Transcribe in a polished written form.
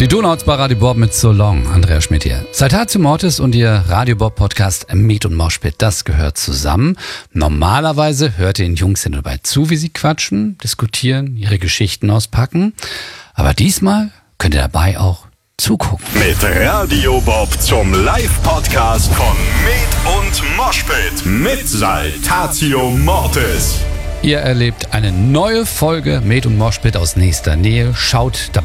Die Donauts bei Radio Bob mit So Long. Andrea Schmidt hier. Saltatio Mortis und ihr Radio Bob Podcast Met und Moshpit, das gehört zusammen. Normalerweise hört ihr den Jungs ja dabei zu, wie sie quatschen, diskutieren, ihre Geschichten auspacken. Aber diesmal könnt ihr dabei auch zugucken. Mit Radio Bob zum Live-Podcast von Met und Moshpit mit Saltatio Mortis. Ihr erlebt eine neue Folge Met und Moshpit aus nächster Nähe. Schaut dabei